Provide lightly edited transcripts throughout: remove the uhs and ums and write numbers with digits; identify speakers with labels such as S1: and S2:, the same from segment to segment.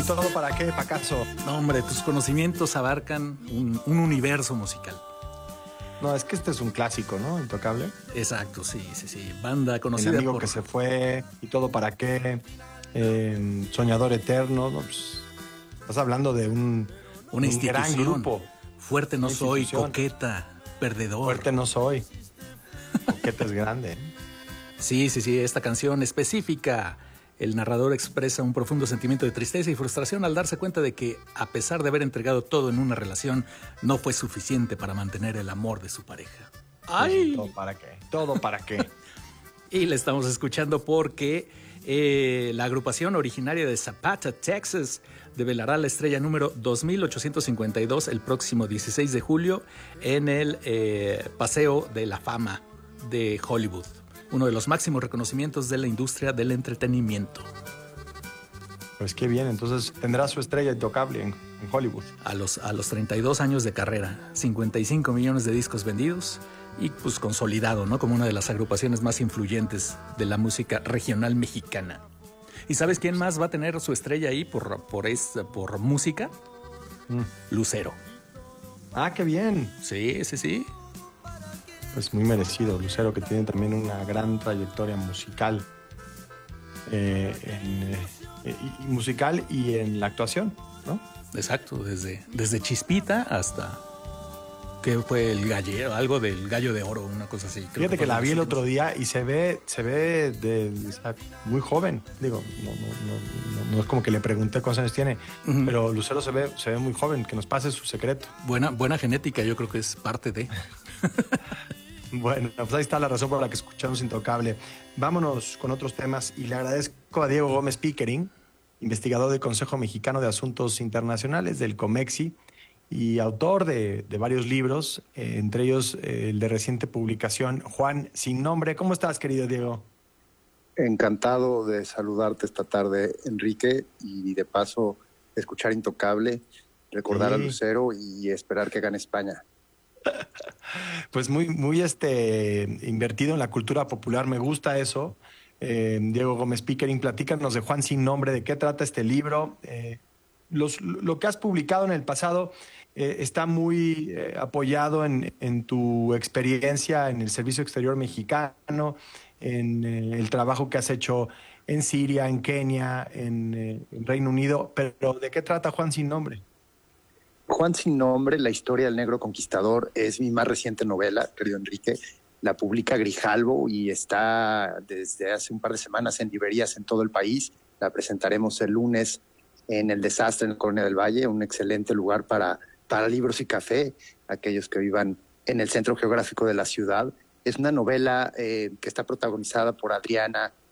S1: todo para qué, Pacazo.
S2: No, hombre, tus conocimientos abarcan un universo musical.
S1: No, es que este es un clásico, ¿no? Intocable.
S2: Exacto, sí. Banda conocida
S1: El amigo
S2: por...
S1: que se fue y todo para qué. Soñador eterno. No, pues, estás hablando de un gran grupo.
S2: Fuerte no soy, coqueta, perdedor.
S1: Fuerte no soy. Coqueta es grande, ¿eh?
S2: Sí, esta canción específica. El narrador expresa un profundo sentimiento de tristeza y frustración al darse cuenta de que, a pesar de haber entregado todo en una relación, no fue suficiente para mantener el amor de su pareja.
S1: ¡Ay! ¿Todo para qué? ¿Todo para qué?
S2: Y le estamos escuchando porque la agrupación originaria de Zapata, Texas, develará la estrella número 2852 el próximo 16 de julio en el Paseo de la Fama de Hollywood, uno de los máximos reconocimientos de la industria del entretenimiento.
S1: Pues qué bien, entonces tendrá su estrella intocable en Hollywood.
S2: A los 32 años de carrera, 55 millones de discos vendidos y pues consolidado, ¿no? Como una de las agrupaciones más influyentes de la música regional mexicana. ¿Y sabes quién más va a tener su estrella ahí por música? Lucero.
S1: Ah, qué bien.
S2: Sí.
S1: Pues muy merecido, Lucero, que tiene también una gran trayectoria musical. Musical y en la actuación, ¿no?
S2: Exacto, desde Chispita hasta... ¿Qué fue el gallero? Algo del Gallo de Oro, una cosa así.
S1: Fíjate que la vi el otro día y se ve muy joven. Digo, no es como que le pregunté cuántos años tiene, pero Lucero se ve muy joven, que nos pase su secreto.
S2: Buena genética, yo creo que es parte de...
S1: Bueno, pues ahí está la razón por la que escuchamos Intocable. Vámonos con otros temas y le agradezco a Diego Gómez Pickering, investigador del Consejo Mexicano de Asuntos Internacionales del COMEXI y autor de varios libros, entre ellos el de reciente publicación, Juan sin nombre. ¿Cómo estás, querido Diego?
S3: Encantado de saludarte esta tarde, Enrique, y de paso escuchar Intocable, recordar a Lucero y esperar que gane España.
S1: Pues muy invertido en la cultura popular, me gusta eso. Diego Gómez Pickering, platícanos de Juan sin nombre, de qué trata este libro. Lo que has publicado en el pasado está muy apoyado en tu experiencia en el Servicio Exterior Mexicano, en el trabajo que has hecho en Siria, en Kenia, en Reino Unido. Pero ¿de qué trata Juan sin nombre?
S3: Juan sin nombre, la historia del negro conquistador, es mi más reciente novela, querido Enrique. La publica Grijalbo y está desde hace un par de semanas en librerías en todo el país. La presentaremos el lunes en El Desastre, en la Colonia del Valle, un excelente lugar para libros y café, aquellos que vivan en el centro geográfico de la ciudad. Es una novela que está protagonizada por Adrián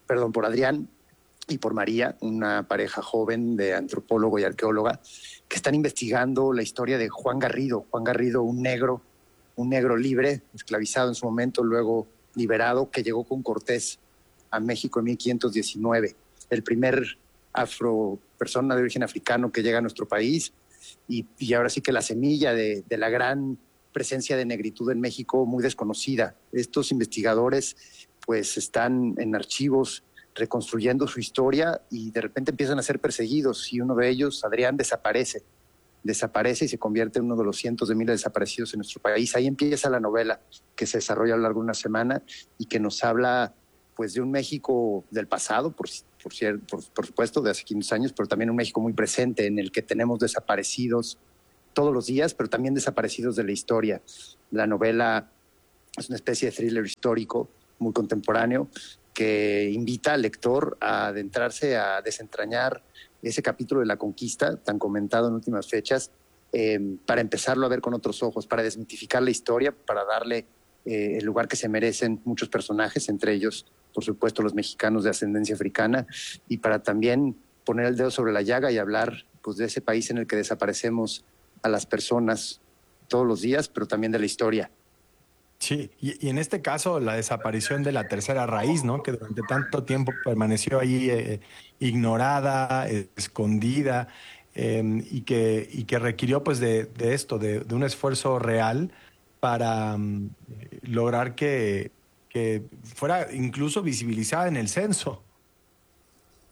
S3: y por María, una pareja joven de antropólogo y arqueóloga, que están investigando la historia de Juan Garrido. Juan Garrido, un negro libre, esclavizado en su momento, luego liberado, que llegó con Cortés a México en 1519. El primer persona de origen africano que llega a nuestro país y ahora sí que la semilla de la gran presencia de negritud en México muy desconocida. Estos investigadores pues están en archivos reconstruyendo su historia y de repente empiezan a ser perseguidos y uno de ellos, Adrián, desaparece y se convierte en uno de los cientos de miles de desaparecidos en nuestro país. Ahí empieza la novela que se desarrolla a lo largo de una semana y que nos habla pues de un México del pasado, por supuesto, de hace 500 años, pero también un México muy presente en el que tenemos desaparecidos todos los días, pero también desaparecidos de la historia. La novela es una especie de thriller histórico muy contemporáneo que invita al lector a adentrarse, a desentrañar ese capítulo de la conquista tan comentado en últimas fechas, para empezarlo a ver con otros ojos, para desmitificar la historia, para darle el lugar que se merecen muchos personajes, entre ellos, por supuesto, los mexicanos de ascendencia africana, y para también poner el dedo sobre la llaga y hablar pues, de ese país en el que desaparecemos a las personas todos los días, pero también de la historia.
S1: Sí, y en este caso la desaparición de la tercera raíz, ¿no? Que durante tanto tiempo permaneció ahí ignorada, escondida, y que requirió pues de un esfuerzo real para lograr que fuera incluso visibilizada en el censo.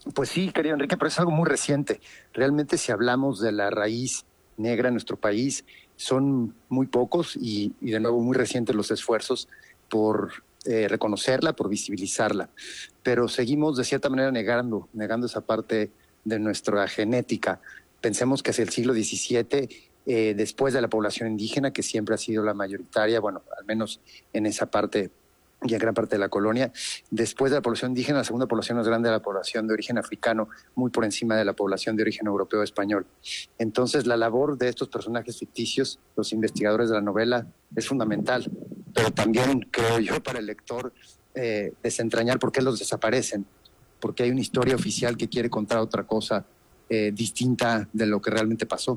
S3: Pues sí, querido Enrique, pero es algo muy reciente. Realmente, si hablamos de la raíz negra en nuestro país, son muy pocos y de nuevo muy recientes los esfuerzos por reconocerla, por visibilizarla. Pero seguimos de cierta manera negando esa parte de nuestra genética. Pensemos que hacia el siglo XVII, después de la población indígena, que siempre ha sido la mayoritaria, bueno, al menos en esa parte y en gran parte de la colonia. Después de la población indígena, la segunda población más grande de la población de origen africano, muy por encima de la población de origen europeo español. Entonces, la labor de estos personajes ficticios, los investigadores de la novela, es fundamental, pero también, creo yo, para el lector, desentrañar por qué los desaparecen, porque hay una historia oficial que quiere contar otra cosa distinta de lo que realmente pasó.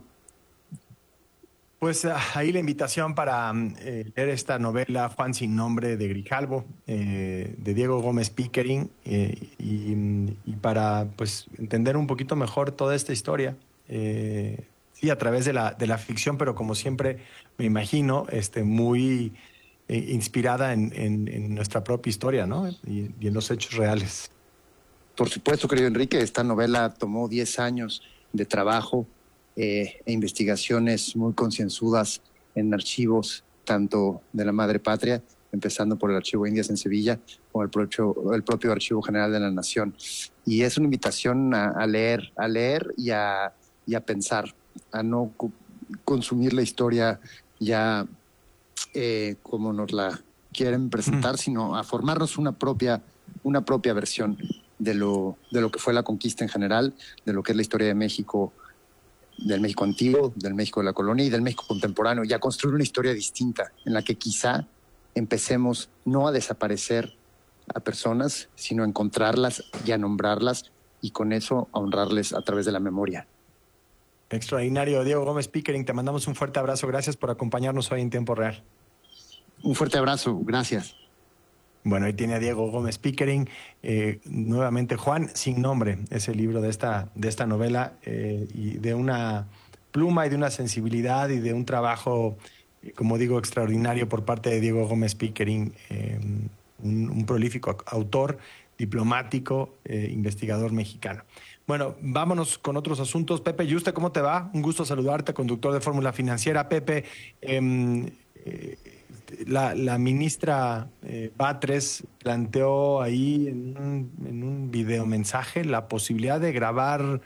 S1: Pues ahí la invitación para leer esta novela Juan sin nombre de Grijalvo, de Diego Gómez Pickering, y para pues entender un poquito mejor toda esta historia. Sí, a través de la ficción, pero como siempre me imagino, muy inspirada en nuestra propia historia, ¿no? Y en los hechos reales.
S3: Por supuesto, querido Enrique, esta novela tomó 10 años de trabajo e investigaciones muy concienzudas en archivos, tanto de la madre patria, empezando por el Archivo Indias en Sevilla, como el propio Archivo General de la Nación. Y es una invitación a leer y a pensar, a no consumir la historia ya como nos la quieren presentar, sino a formarnos una propia versión de lo que fue la conquista en general, de lo que es la historia de México, del México antiguo, del México de la colonia y del México contemporáneo, y a construir una historia distinta en la que quizá empecemos no a desaparecer a personas, sino a encontrarlas y a nombrarlas, y con eso a honrarles a través de la memoria.
S1: Extraordinario. Diego Gómez Pickering, te mandamos un fuerte abrazo. Gracias por acompañarnos hoy en Tiempo Real.
S3: Un fuerte abrazo. Gracias.
S1: Bueno, ahí tiene a Diego Gómez Pickering. Nuevamente, Juan sin nombre, es el libro de esta novela, y de una pluma y de una sensibilidad y de un trabajo, como digo, extraordinario por parte de Diego Gómez Pickering, un prolífico autor, diplomático, investigador mexicano. Bueno, vámonos con otros asuntos. Pepe Yuste, ¿cómo te va? Un gusto saludarte, conductor de Fórmula Financiera. Pepe, la ministra Batres planteó ahí en un videomensaje la posibilidad de grabar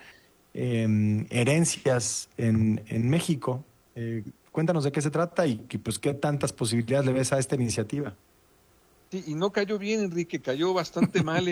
S1: herencias en México. Cuéntanos de qué se trata y pues qué tantas posibilidades le ves a esta iniciativa.
S4: Sí, y no cayó bien, Enrique, cayó bastante mal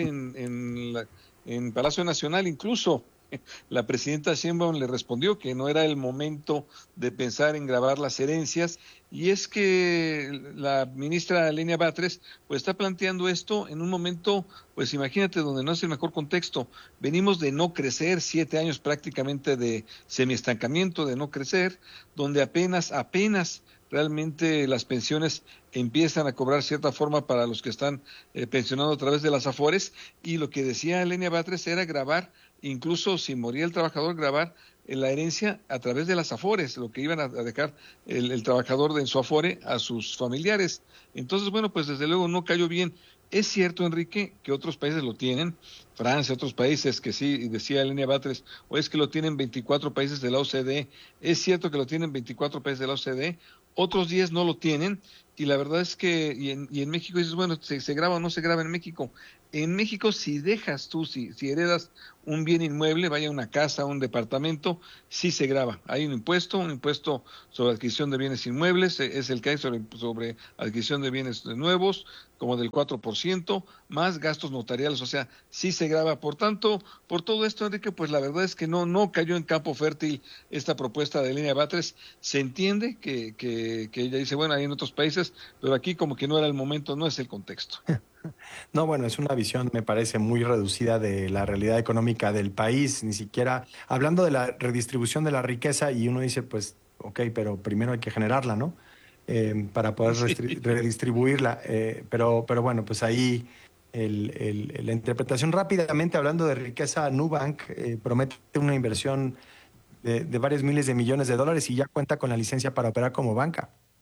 S4: en Palacio Nacional. Incluso la presidenta Sheinbaum le respondió que no era el momento de pensar en grabar las herencias, y es que la ministra Lenia Batres pues está planteando esto en un momento, pues imagínate, donde no es el mejor contexto. Venimos de no crecer, 7 años prácticamente de semiestancamiento, de no crecer, donde apenas realmente las pensiones empiezan a cobrar cierta forma para los que están pensionando a través de las Afores, y lo que decía Lenia Batres era grabar, incluso si moría el trabajador, grabar la herencia a través de las Afores, lo que iban a dejar el trabajador en su Afore a sus familiares. Entonces, bueno, pues desde luego no cayó bien. Es cierto, Enrique, que otros países lo tienen, Francia, otros países que sí, decía Lenia Batres, o es que lo tienen 24 países de la OCDE, es cierto que lo tienen 24 países de la OCDE, otros 10 no lo tienen, y la verdad es que, y en México dices, bueno, ¿se graba o no se graba en México? En México, si dejas tú, si heredas un bien inmueble, vaya una casa, un departamento, sí se graba. Hay un impuesto sobre adquisición de bienes inmuebles, es el que hay sobre adquisición de bienes nuevos, como del 4%, más gastos notariales, o sea, sí se graba. Por tanto, por todo esto, Enrique, pues la verdad es que no cayó en campo fértil esta propuesta de Lenia Batres. Se entiende que ella dice, bueno, hay en otros países, pero aquí como que no era el momento, no es el contexto.
S1: No, bueno, es una visión, me parece, muy reducida de la realidad económica del país, ni siquiera hablando de la redistribución de la riqueza, y uno dice, pues, ok, pero primero hay que generarla, ¿no? Para poder redistribuirla. Pero bueno, pues ahí la interpretación rápidamente, hablando de riqueza, Nubank promete una inversión de varios miles de millones de dólares y ya cuenta con la licencia para operar como banca.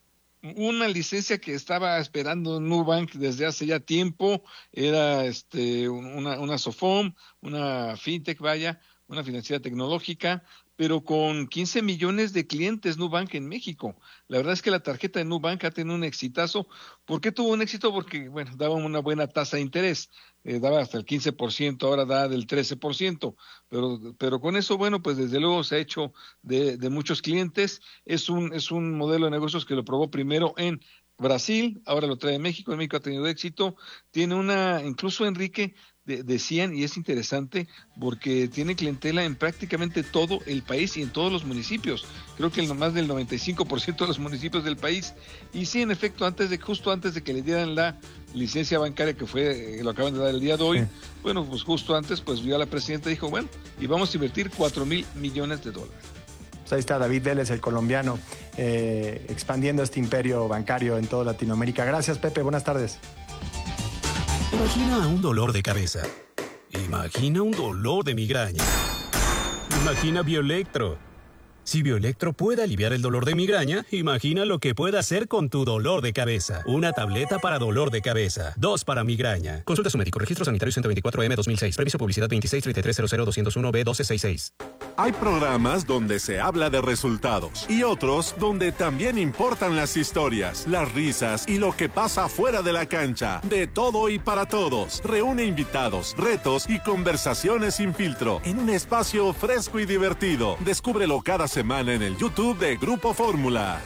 S4: una licencia que estaba esperando Nubank desde hace ya tiempo, era una SOFOM, una fintech, una financiera tecnológica, pero con 15 millones de clientes Nubank en México. La verdad es que la tarjeta de Nubank ha tenido un exitazo. ¿Por qué tuvo un éxito? Porque, bueno, daba una buena tasa de interés, daba hasta el 15%, ahora da del 13%, pero con eso, bueno, pues desde luego se ha hecho de muchos clientes. Es un modelo de negocios que lo probó primero en Brasil, ahora lo trae en México ha tenido éxito. Tiene incluso Enrique, decían, y es interesante, porque tiene clientela en prácticamente todo el país y en todos los municipios. Creo que más del 95% de los municipios del país. Y sí, en efecto, justo antes de que le dieran la licencia bancaria, que lo acaban de dar el día de hoy, sí. Bueno, pues justo antes, pues vio a la presidenta y dijo, bueno, y vamos a invertir $4,000 millones.
S1: Pues ahí está David Vélez, el colombiano, expandiendo este imperio bancario en toda Latinoamérica. Gracias, Pepe. Buenas tardes.
S5: Imagina un dolor de cabeza. Imagina un dolor de migraña. Imagina Bioelectro. Si Bioelectro puede aliviar el dolor de migraña, imagina lo que puede hacer con tu dolor de cabeza. Una tableta para dolor de cabeza. 2 para migraña. Consulta a su médico. Registro sanitario 124M 2006. Permiso publicidad 2633000201B1266.
S6: Hay programas donde se habla de resultados y otros donde también importan las historias, las risas y lo que pasa fuera de la cancha. De todo y para todos. Reúne invitados, retos y conversaciones sin filtro en un espacio fresco y divertido. Descúbrelo cada semana en el YouTube de Grupo Fórmula.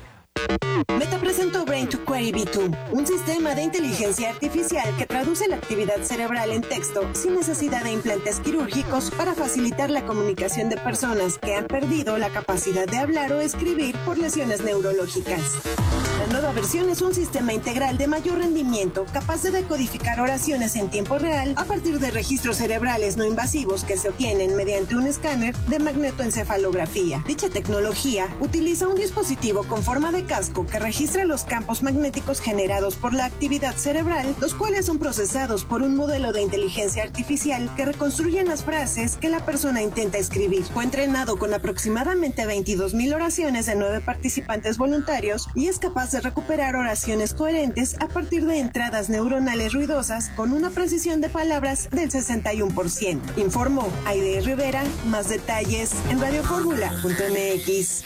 S7: Meta presentó Brain to Query V2, un sistema de inteligencia artificial que traduce la actividad cerebral en texto sin necesidad de implantes quirúrgicos para facilitar la comunicación de personas que han perdido la capacidad de hablar o escribir por lesiones neurológicas. La nueva versión es un sistema integral de mayor rendimiento capaz de decodificar oraciones en tiempo real a partir de registros cerebrales no invasivos que se obtienen mediante un escáner de magnetoencefalografía. Dicha tecnología utiliza un dispositivo con forma de casco que registra los campos magnéticos generados por la actividad cerebral, los cuales son procesados por un modelo de inteligencia artificial que reconstruyen las frases que la persona intenta escribir. Fue entrenado con aproximadamente 22,000 oraciones de 9 participantes voluntarios y es capaz de recuperar oraciones coherentes a partir de entradas neuronales ruidosas con una precisión de palabras del 61%. Informó Aide Rivera. Más detalles en radioformula.mx.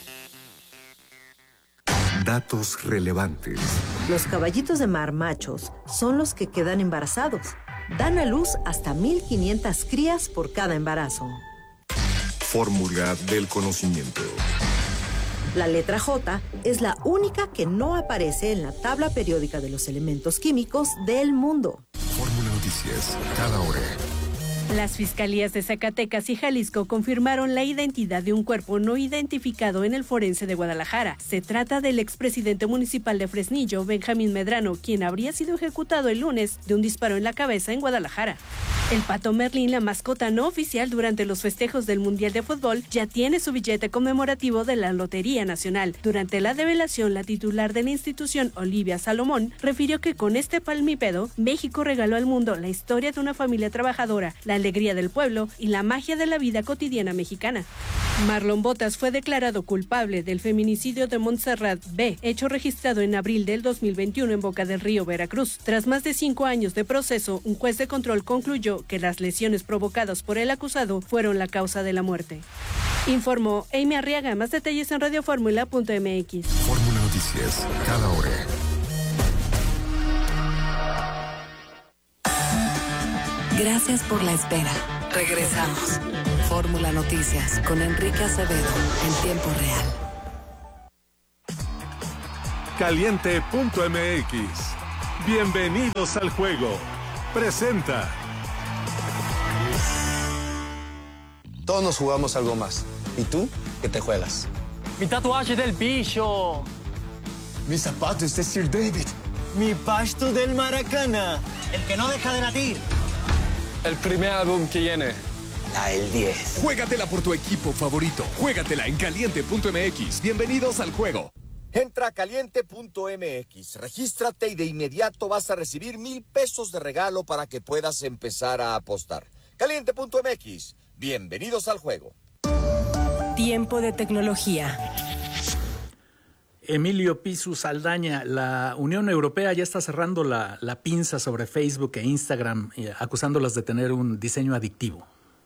S8: Datos relevantes.
S9: Los caballitos de mar machos son los que quedan embarazados. Dan a luz hasta 1,500 crías por cada embarazo.
S8: Fórmula del conocimiento.
S9: La letra J es la única que no aparece en la tabla periódica de los elementos químicos del mundo.
S8: Fórmula Noticias, cada hora.
S10: Las fiscalías de Zacatecas y Jalisco confirmaron la identidad de un cuerpo no identificado en el forense de Guadalajara. Se trata del expresidente municipal de Fresnillo, Benjamín Medrano, quien habría sido ejecutado el lunes de un disparo en la cabeza en Guadalajara. El Pato Merlín, la mascota no oficial durante los festejos del Mundial de Fútbol, ya tiene su billete conmemorativo de la Lotería Nacional. Durante la develación, la titular de la institución, Olivia Salomón, refirió que con este palmípedo, México regaló al mundo la historia de una familia trabajadora, la alegría del pueblo y la magia de la vida cotidiana mexicana. Marlon Botas fue declarado culpable del feminicidio de Montserrat B., hecho registrado en abril del 2021 en Boca del Río, Veracruz. Tras más de 5 años de proceso, un juez de control concluyó que las lesiones provocadas por el acusado fueron la causa de la muerte. Informó Amy Arriaga. Más detalles en radioformula.mx.
S8: Fórmula Noticias, cada hora.
S11: Gracias por la espera. Regresamos. Fórmula Noticias con Enrique Acevedo en tiempo real.
S6: Caliente.mx. Bienvenidos al juego. Presenta.
S12: Todos nos jugamos algo más. ¿Y tú qué te juegas?
S13: Mi tatuaje del bicho.
S12: Mis zapatos de Sir David.
S13: Mi pasto del Maracaná. El que no deja de latir.
S14: El primer álbum que viene.
S12: El 10.
S15: Juégatela por tu equipo favorito. Juégatela en caliente.mx. Bienvenidos al juego.
S16: Entra a caliente.mx, regístrate y de inmediato vas a recibir $1,000 de regalo para que puedas empezar a apostar. Caliente.mx, bienvenidos al juego.
S11: Tiempo de tecnología.
S2: Emilio Pisu Saldaña, la Unión Europea ya está cerrando la pinza sobre Facebook e Instagram, acusándolas de tener un diseño adictivo.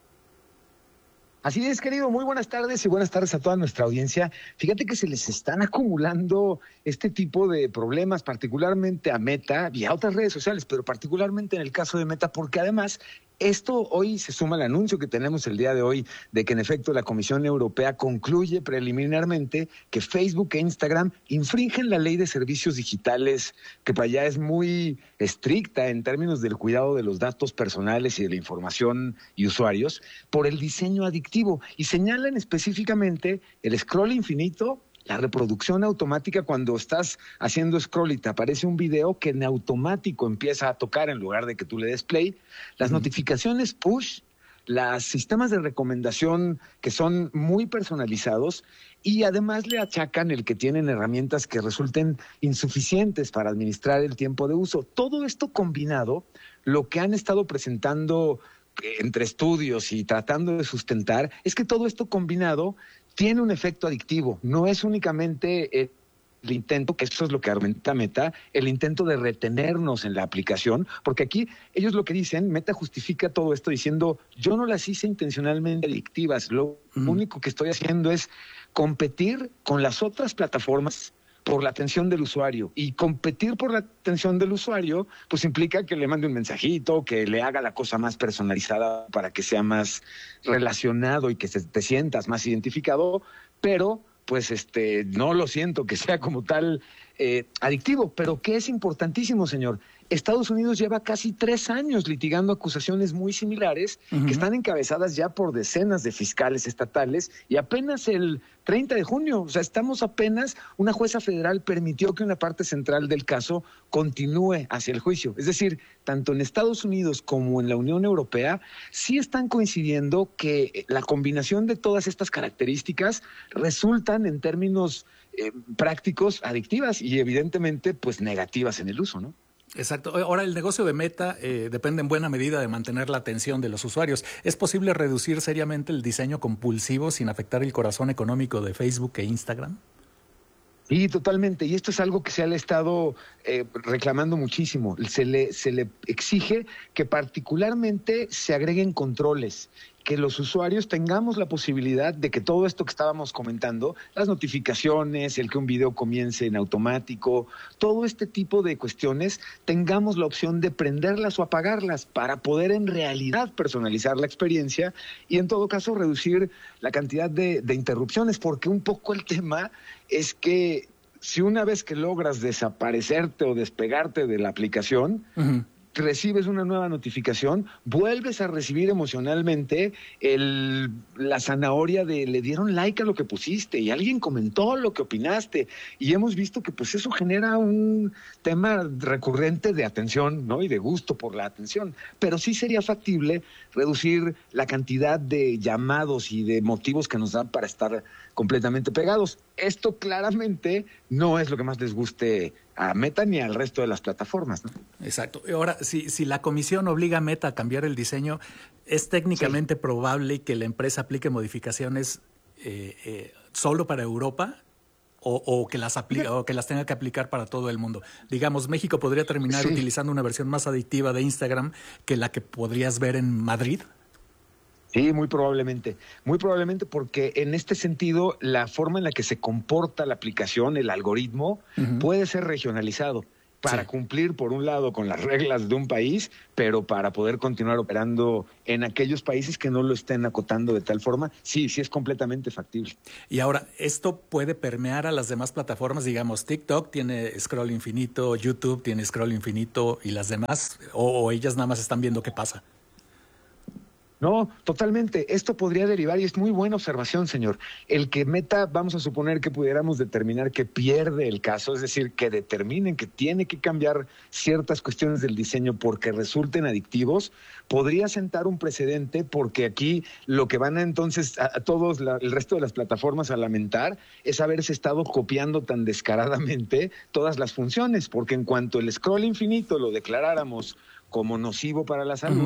S17: Así es, querido. Muy buenas tardes y buenas tardes a toda nuestra audiencia. Fíjate que se les están acumulando este tipo de problemas, particularmente a Meta y a otras redes sociales, pero particularmente en el caso de Meta, porque además esto hoy se suma al anuncio que tenemos el día de hoy de que en efecto la Comisión Europea concluye preliminarmente que Facebook e Instagram infringen la ley de servicios digitales, que para allá es muy estricta en términos del cuidado de los datos personales y de la información y usuarios, por el diseño adictivo, y señalan específicamente el scroll infinito, la reproducción automática cuando estás haciendo scroll y te aparece un video que en automático empieza a tocar en lugar de que tú le des play, las notificaciones push, los sistemas de recomendación que son muy personalizados, y además le achacan el que tienen herramientas que resulten insuficientes para administrar el tiempo de uso. Todo esto combinado, lo que han estado presentando entre estudios y tratando de sustentar, es que todo esto combinado tiene un efecto adictivo. No es únicamente el intento, que eso es lo que argumenta Meta, el intento de retenernos en la aplicación, porque aquí ellos lo que dicen, Meta justifica todo esto diciendo, yo no las hice intencionalmente adictivas, lo único que estoy haciendo es competir con las otras plataformas por la atención del usuario, y competir por la atención del usuario pues implica que le mande un mensajito, que le haga la cosa más personalizada para que sea más relacionado y que te sientas más identificado, pero pues no lo siento que sea como tal adictivo, pero que es importantísimo, señor. Estados Unidos lleva casi 3 años litigando acusaciones muy similares que están encabezadas ya por decenas de fiscales estatales, y apenas el 30 de junio, o sea, estamos apenas, una jueza federal permitió que una parte central del caso continúe hacia el juicio. Es decir, tanto en Estados Unidos como en la Unión Europea sí están coincidiendo que la combinación de todas estas características resultan en términos prácticos adictivas y evidentemente pues negativas en el uso, ¿no?
S2: Exacto. Ahora, el negocio de Meta depende en buena medida de mantener la atención de los usuarios. ¿Es posible reducir seriamente el diseño compulsivo sin afectar el corazón económico de Facebook e Instagram?
S17: Sí, totalmente. Y esto es algo que se ha estado reclamando muchísimo. Se le exige que particularmente se agreguen controles, que los usuarios tengamos la posibilidad de que todo esto que estábamos comentando, las notificaciones, el que un video comience en automático, todo este tipo de cuestiones, tengamos la opción de prenderlas o apagarlas para poder en realidad personalizar la experiencia y en todo caso reducir la cantidad de interrupciones, porque un poco el tema es que si una vez que logras desaparecerte o despegarte de la aplicación, recibes una nueva notificación, vuelves a recibir emocionalmente la zanahoria de le dieron like a lo que pusiste y alguien comentó lo que opinaste, y hemos visto que pues eso genera un tema recurrente de atención, ¿no? Y de gusto por la atención, pero sí sería factible reducir la cantidad de llamados y de motivos que nos dan para estar completamente pegados. Esto claramente no es lo que más les guste a Meta ni al resto de las plataformas, ¿no?
S2: Exacto. Ahora, si la comisión obliga a Meta a cambiar el diseño, ¿es técnicamente probable que la empresa aplique modificaciones solo para Europa o que las tenga que aplicar para todo el mundo? Digamos, México podría terminar utilizando una versión más adictiva de Instagram que la que podrías ver en Madrid.
S17: Sí, muy probablemente porque en este sentido la forma en la que se comporta la aplicación, el algoritmo, puede ser regionalizado para cumplir por un lado con las reglas de un país, pero para poder continuar operando en aquellos países que no lo estén acotando de tal forma, sí es completamente factible.
S2: Y ahora, ¿esto puede permear a las demás plataformas? Digamos, TikTok tiene scroll infinito, YouTube tiene scroll infinito y las demás, o ellas nada más están viendo qué pasa.
S17: No, totalmente. Esto podría derivar, y es muy buena observación, señor, el que Meta, vamos a suponer que pudiéramos determinar que pierde el caso, es decir, que determinen que tiene que cambiar ciertas cuestiones del diseño porque resulten adictivos, podría sentar un precedente, porque aquí lo que van a entonces a todos el resto de las plataformas a lamentar es haberse estado copiando tan descaradamente todas las funciones, porque en cuanto el scroll infinito lo declaráramos como nocivo para la salud,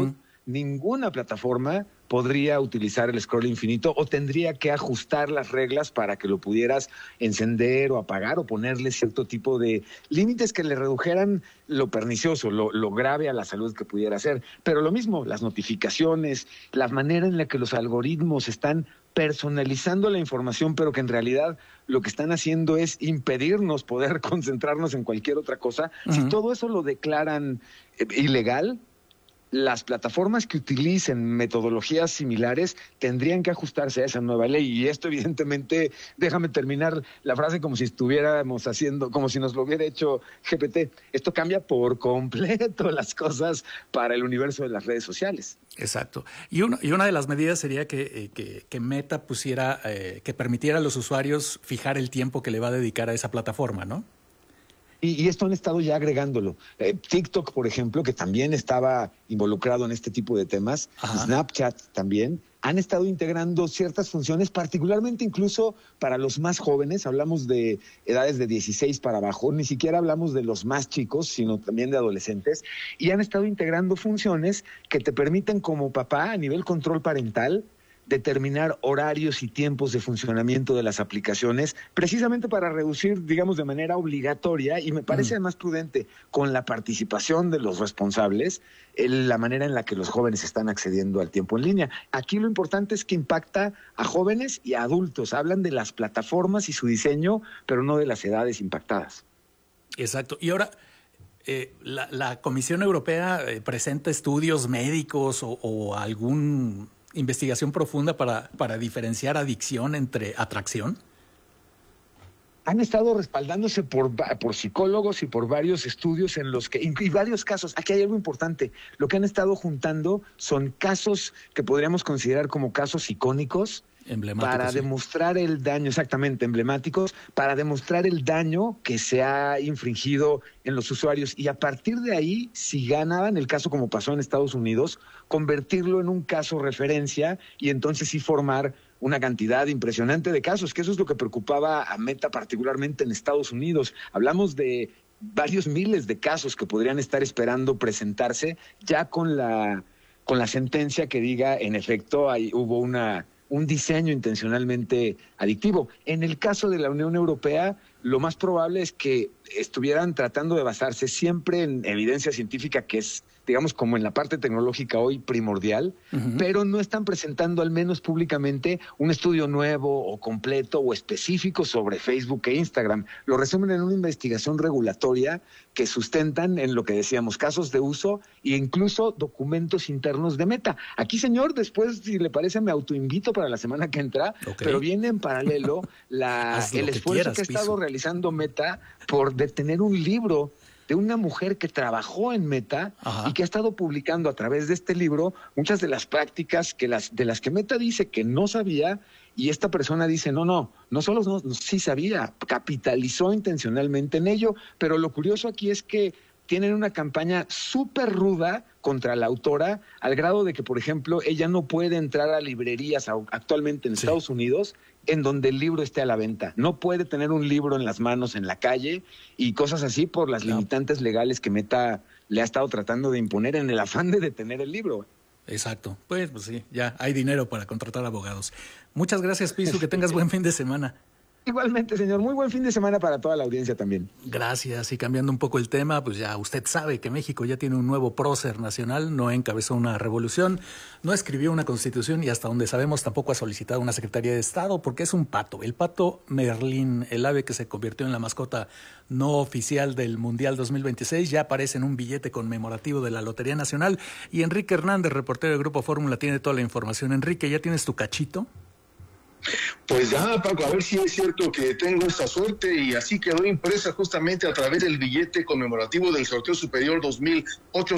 S17: ninguna plataforma podría utilizar el scroll infinito o tendría que ajustar las reglas para que lo pudieras encender o apagar o ponerle cierto tipo de límites que le redujeran lo pernicioso, lo grave a la salud que pudiera ser. Pero lo mismo, las notificaciones, la manera en la que los algoritmos están personalizando la información, pero que en realidad lo que están haciendo es impedirnos poder concentrarnos en cualquier otra cosa. Si todo eso lo declaran ilegal, las plataformas que utilicen metodologías similares tendrían que ajustarse a esa nueva ley. Y esto, evidentemente, déjame terminar la frase como si estuviéramos haciendo, como si nos lo hubiera hecho GPT. Esto cambia por completo las cosas para el universo de las redes sociales.
S2: Exacto. Y una de las medidas sería que Meta pusiera, que permitiera a los usuarios fijar el tiempo que le va a dedicar a esa plataforma, ¿no?
S17: Y esto han estado ya agregándolo. TikTok, por ejemplo, que también estaba involucrado en este tipo de temas, Snapchat también, han estado integrando ciertas funciones, particularmente incluso para los más jóvenes. Hablamos de edades de 16 para abajo, ni siquiera hablamos de los más chicos, sino también de adolescentes, y han estado integrando funciones que te permiten como papá, a nivel control parental, determinar horarios y tiempos de funcionamiento de las aplicaciones, precisamente para reducir, digamos, de manera obligatoria, y me parece además prudente, con la participación de los responsables, la manera en la que los jóvenes están accediendo al tiempo en línea. Aquí lo importante es que impacta a jóvenes y a adultos. Hablan de las plataformas y su diseño, pero no de las edades impactadas.
S2: Exacto. Y ahora, la Comisión Europea presenta estudios médicos o algún investigación profunda para diferenciar adicción entre atracción.
S17: Han estado respaldándose por psicólogos y por varios estudios en los que, y varios casos. Aquí hay algo importante. Lo que han estado juntando son casos que podríamos considerar como casos icónicos, para demostrar el daño, exactamente, emblemáticos, para demostrar el daño que se ha infringido en los usuarios. Y a partir de ahí, si ganaban el caso como pasó en Estados Unidos, convertirlo en un caso referencia y entonces sí formar una cantidad impresionante de casos, que eso es lo que preocupaba a Meta particularmente en Estados Unidos. Hablamos de varios miles de casos que podrían estar esperando presentarse ya con la sentencia que diga, en efecto, hubo un diseño intencionalmente adictivo. En el caso de la Unión Europea, lo más probable es que estuvieran tratando de basarse siempre en evidencia científica, que es, digamos, como en la parte tecnológica hoy primordial, pero no están presentando, al menos públicamente, un estudio nuevo o completo o específico sobre Facebook e Instagram. Lo resumen en una investigación regulatoria que sustentan en lo que decíamos, casos de uso e incluso documentos internos de Meta. Aquí, señor, después, si le parece, me autoinvito para la semana que entra, pero viene en paralelo el esfuerzo que ha estado realizando Meta por detener un libro de una mujer que trabajó en Meta y que ha estado publicando a través de este libro muchas de las prácticas de las que Meta dice que no sabía, y esta persona dice, no solo sí sabía, capitalizó intencionalmente en ello. Pero lo curioso aquí es que tienen una campaña súper ruda contra la autora, al grado de que, por ejemplo, ella no puede entrar a librerías actualmente en Estados Unidos en donde el libro esté a la venta. No puede tener un libro en las manos en la calle y cosas así por las limitantes legales que Meta le ha estado tratando de imponer en el afán de detener el libro.
S2: Exacto. Pues sí, ya hay dinero para contratar abogados. Muchas gracias, Pisu. Que tengas buen fin de semana.
S17: Igualmente, señor. Muy buen fin de semana para toda la audiencia también.
S2: Gracias. Y cambiando un poco el tema, pues ya usted sabe que México ya tiene un nuevo prócer nacional, no encabezó una revolución, no escribió una constitución y hasta donde sabemos tampoco ha solicitado una Secretaría de Estado, porque es un pato. El pato Merlín, el ave que se convirtió en la mascota no oficial del Mundial 2026, ya aparece en un billete conmemorativo de la Lotería Nacional. Y Enrique Hernández, reportero del Grupo Fórmula, tiene toda la información. Enrique, ¿ya tienes tu cachito?
S18: Pues ya, Paco, a ver si es cierto que tengo esta suerte, y así quedó impresa justamente a través del billete conmemorativo del sorteo superior 2008.